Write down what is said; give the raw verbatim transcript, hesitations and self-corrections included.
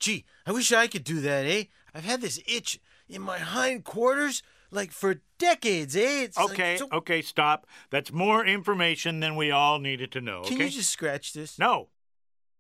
Gee, I wish I could do that, eh? I've had this itch in my hindquarters, like, for decades, eh? It's Okay, like so... okay, stop. That's more information than we all needed to know, okay? Can you just scratch this? No.